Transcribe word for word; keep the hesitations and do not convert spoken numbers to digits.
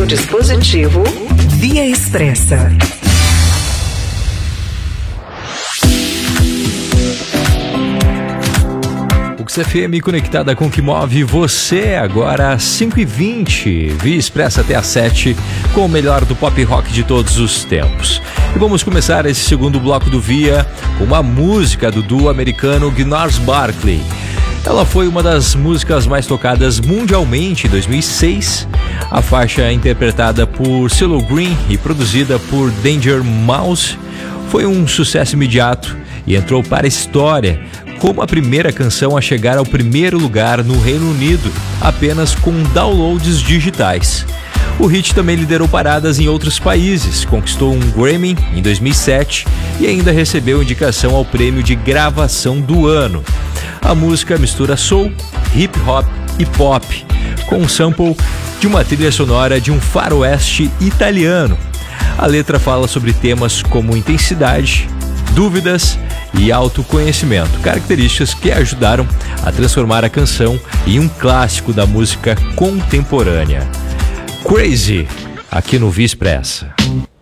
dispositivo Via Expressa. C F M conectada com o que move você, agora às cinco e vinte, Via Expressa até às sete, com o melhor do pop rock de todos os tempos. E vamos começar esse segundo bloco do Via com uma música do duo americano Gnarls Barkley. Ela foi uma das músicas mais tocadas mundialmente em dois mil e seis. A faixa é interpretada por CeeLo Green e produzida por Danger Mouse foi um sucesso imediato e entrou para a história como a primeira canção a chegar ao primeiro lugar no Reino Unido, apenas com downloads digitais. O hit também liderou paradas em outros países, conquistou um Grammy em dois mil e sete e ainda recebeu indicação ao prêmio de gravação do ano. A música mistura soul, hip hop e pop, com um sample de uma trilha sonora de um faroeste italiano. A letra fala sobre temas como intensidade, dúvidas e autoconhecimento, características que ajudaram a transformar a canção em um clássico da música contemporânea. Crazy, aqui no Via Expressa.